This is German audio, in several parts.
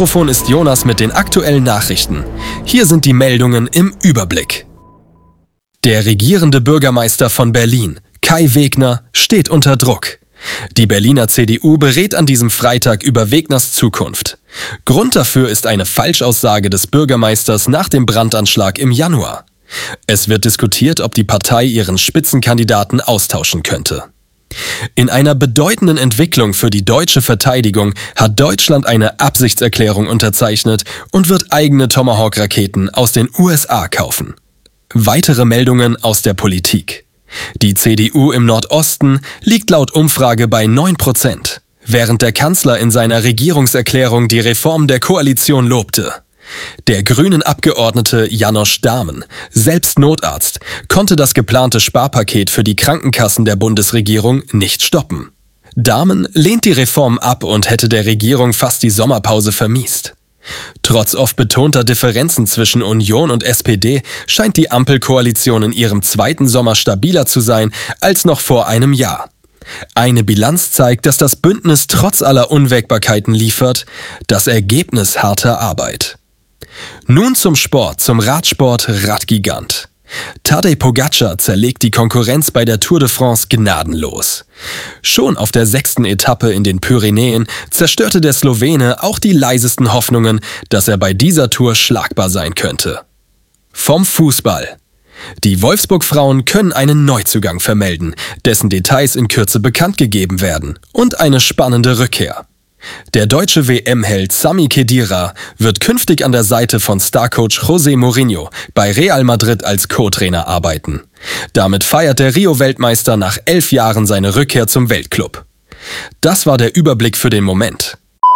Mikrofon ist Jonas mit den aktuellen Nachrichten. Hier sind die Meldungen im Überblick. Der regierende Bürgermeister von Berlin, Kai Wegner, steht unter Druck. Die Berliner CDU berät an diesem Freitag über Wegners Zukunft. Grund dafür ist eine Falschaussage des Bürgermeisters nach dem Brandanschlag im Januar. Es wird diskutiert, ob die Partei ihren Spitzenkandidaten austauschen könnte. In einer bedeutenden Entwicklung für die deutsche Verteidigung hat Deutschland eine Absichtserklärung unterzeichnet und wird eigene Tomahawk-Raketen aus den USA kaufen. Weitere Meldungen aus der Politik. Die CDU im Nordosten liegt laut Umfrage bei 9%, während der Kanzler in seiner Regierungserklärung die Reform der Koalition lobte. Der grünen Abgeordnete Janosch Dahmen, selbst Notarzt, konnte das geplante Sparpaket für die Krankenkassen der Bundesregierung nicht stoppen. Dahmen lehnt die Reform ab und hätte der Regierung fast die Sommerpause vermiest. Trotz oft betonter Differenzen zwischen Union und SPD scheint die Ampelkoalition in ihrem zweiten Sommer stabiler zu sein als noch vor einem Jahr. Eine Bilanz zeigt, dass das Bündnis trotz aller Unwägbarkeiten liefert, das Ergebnis harter Arbeit. Nun zum Sport, zum Radsport Radgigant. Tadej Pogačar zerlegt die Konkurrenz bei der Tour de France gnadenlos. Schon auf der 6. Etappe in den Pyrenäen zerstörte der Slowene auch die leisesten Hoffnungen, dass er bei dieser Tour schlagbar sein könnte. Vom Fußball. Die Wolfsburg-Frauen können einen Neuzugang vermelden, dessen Details in Kürze bekannt gegeben werden, und eine spannende Rückkehr. Der deutsche WM-Held Sami Khedira wird künftig an der Seite von Starcoach José Mourinho bei Real Madrid als Co-Trainer arbeiten. Damit feiert der Rio-Weltmeister nach 11 Jahren seine Rückkehr zum Weltclub. Das war der Überblick für den Moment.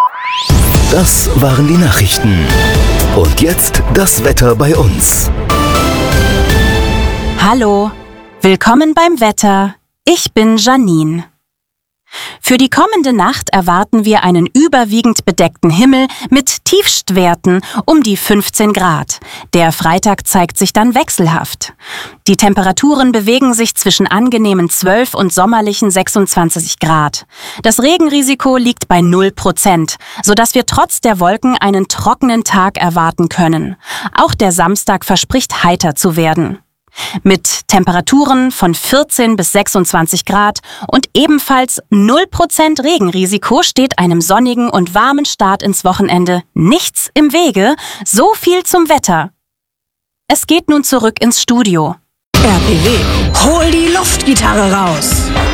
Das waren die Nachrichten. Und jetzt das Wetter bei uns. Hallo, willkommen beim Wetter. Ich bin Janine. Für die kommende Nacht erwarten wir einen überwiegend bedeckten Himmel mit Tiefstwerten um die 15 Grad. Der Freitag zeigt sich dann wechselhaft. Die Temperaturen bewegen sich zwischen angenehmen 12 und sommerlichen 26 Grad. Das Regenrisiko liegt bei 0%, sodass wir trotz der Wolken einen trockenen Tag erwarten können. Auch der Samstag verspricht heiter zu werden. Mit Temperaturen von 14 bis 26 Grad und ebenfalls 0% Regenrisiko steht einem sonnigen und warmen Start ins Wochenende nichts im Wege. So viel zum Wetter. Es geht nun zurück ins Studio. RPW, hol die Luftgitarre raus!